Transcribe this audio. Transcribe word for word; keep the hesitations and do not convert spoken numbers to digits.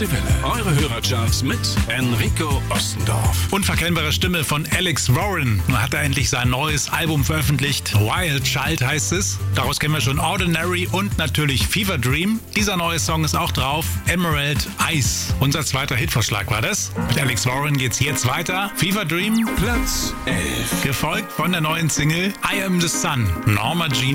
Deutsche Welle. Eure Hörercharts mit Enrico Ostendorf. Unverkennbare Stimme von Alex Warren. Nun hat er endlich sein neues Album veröffentlicht. Wild Child heißt es. Daraus kennen wir schon Ordinary und natürlich Fever Dream. Dieser neue Song ist auch drauf. Emerald Ice. Unser zweiter Hitvorschlag war das. Mit Alex Warren geht's jetzt weiter. Fever Dream, Platz elf. gefolgt von der neuen Single I Am the Sun. Norma Jean